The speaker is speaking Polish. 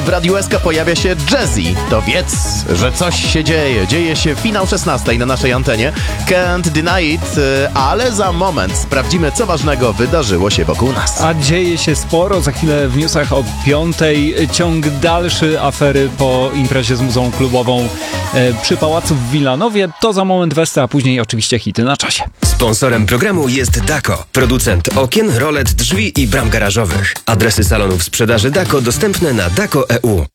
w Radiu SK pojawia się Jazzy. To wiedz, że coś się dzieje. Dzieje się finał 16 na naszej antenie. Can't deny it, ale za moment sprawdzimy, co ważnego wydarzyło się wokół nas. A dzieje się sporo. Za chwilę w newsach o 5:00 ciąg dalszy afery po imprezie z muzeum klubową przy Pałacu w Wilanowie. To za moment Westa, a później oczywiście hity na czasie. Sponsorem programu jest Dako, producent okien, rolet, drzwi i bram garażowych. Adresy salonów sprzedaży Dako dostępne na dako.eu.